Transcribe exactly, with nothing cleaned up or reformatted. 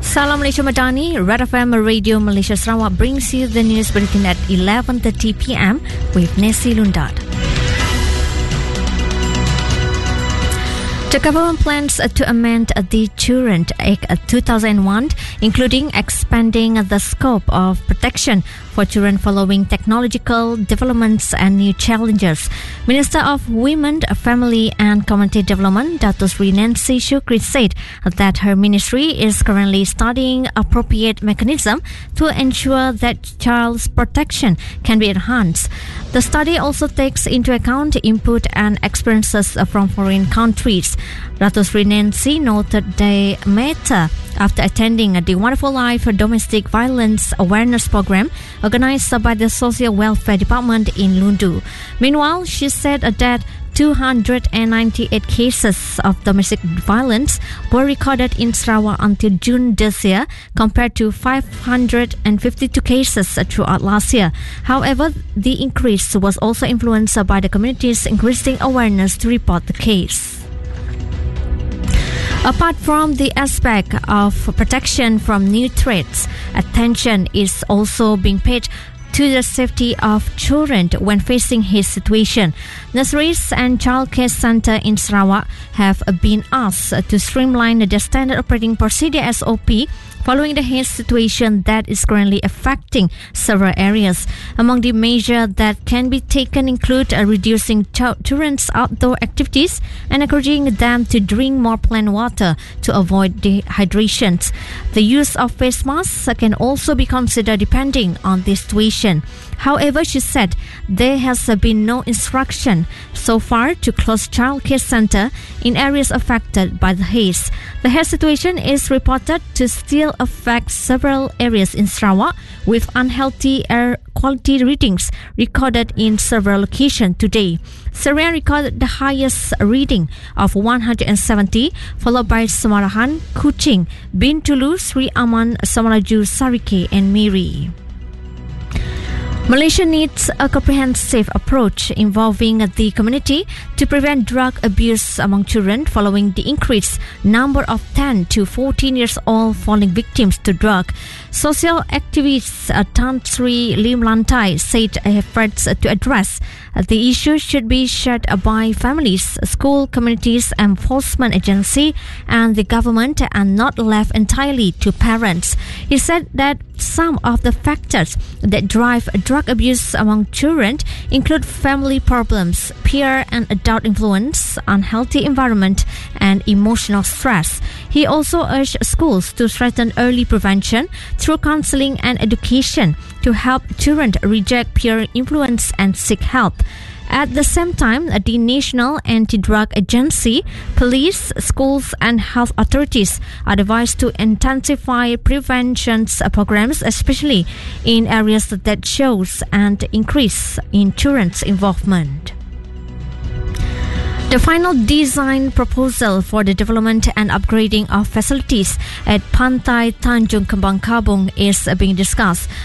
Salam Malaysia Madani, Red F M Radio Malaysia Sarawak brings you the news bulletin at eleven thirty p m with Nessie Lundad. The government plans to amend the Children Act two thousand one, including expanding the scope of protection for children following technological developments and new challenges. Minister of Women, Family and Community Development, Dato Sri Nancy Shukri, said that her ministry is currently studying appropriate mechanism to ensure that child's protection can be enhanced. The study also takes into account input and experiences from foreign countries. Dato Sri Nancy noted the matter after attending the Wonderful Life Domestic Violence Awareness Program organized by the Social Welfare Department in Lundu. Meanwhile, she said that two hundred ninety-eight cases of domestic violence were recorded in Sarawak until June this year, compared to five hundred fifty-two cases throughout last year. However, the increase was also influenced by the community's increasing awareness to report the case. Apart from the aspect of protection from new threats, attention is also being paid to the safety of children when facing his situation. Nurseries and childcare centre in Sarawak have been asked to streamline the standard operating procedure S O P following the haze situation that is currently affecting several areas. Among the measures that can be taken include uh, reducing ch- children's outdoor activities and encouraging them to drink more plain water to avoid dehydration. The use of face masks can also be considered depending on the situation. However, she said there has been no instruction so far to close childcare centre in areas affected by the haze. The haze situation is reported to still affect several areas in Sarawak, with unhealthy air quality readings recorded in several locations today. Serian recorded the highest reading of one hundred seventy, followed by Samarahan, Kuching, Bintulu, Sri Aman, Samaraju, Sarike and Miri. Malaysia needs a comprehensive approach involving the community to prevent drug abuse among children following the increased number of ten to fourteen years old falling victims to drug. Social activist uh, Tan Sri Lim Lantai said efforts to address uh, the issue should be shared by families, school, communities, enforcement agency and the government, and not left entirely to parents. He said that some of the factors that drive drug abuse among children include family problems, peer and adult influence, unhealthy environment, and emotional stress. He also urged schools to strengthen early prevention through counseling and education to help children reject peer influence and seek help. At the same time, the National Anti-Drug Agency, police, schools and health authorities are advised to intensify prevention programs, especially in areas that shows an increase in children's involvement. The final design proposal for the development and upgrading of facilities at Pantai Tanjung Kembang Kabung is being discussed.